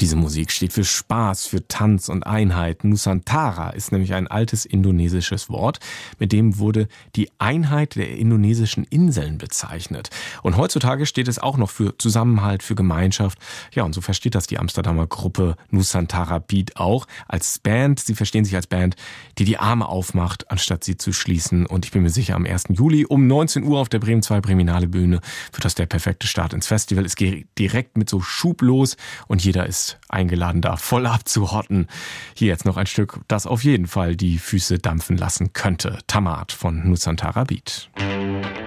Diese Musik steht für Spaß, für Tanz und Einheit. Nusantara ist nämlich ein altes indonesisches Wort, mit dem wurde die Einheit der indonesischen Inseln bezeichnet. Und heutzutage steht es auch noch für Zusammenhalt, für Gemeinschaft. Ja, und so versteht das die Amsterdamer Gruppe Nusantara Beat auch als Band. Sie verstehen sich als Band, die die Arme aufmacht, anstatt sie zu schließen. Und ich bin mir sicher, am 1. Juli um 19 Uhr auf der Bremen 2 Breminale Bühne wird das der perfekte Start ins Festival. Es geht direkt mit so Schub los und jeder ist eingeladen, da voll abzuhotten. Hier jetzt noch ein Stück, das auf jeden Fall die Füße dampfen lassen könnte. Tamat von Nusantara Beat.